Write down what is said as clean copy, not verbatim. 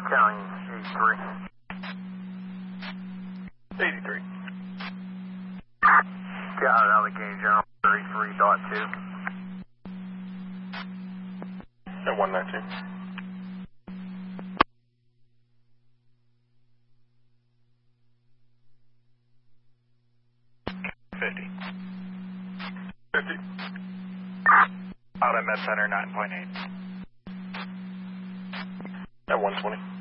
County 83. 83. Got it, Allegheny General 33.2. At 192. Out at Med Center 9.8. At 120.